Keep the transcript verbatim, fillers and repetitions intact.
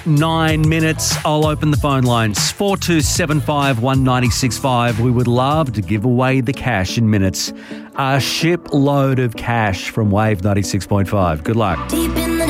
Nine minutes. I'll open the phone lines. four two seven five, one nine six five. We would love to give away the cash in minutes. A shipload of cash from Wave ninety-six point five. Good luck. Deep in the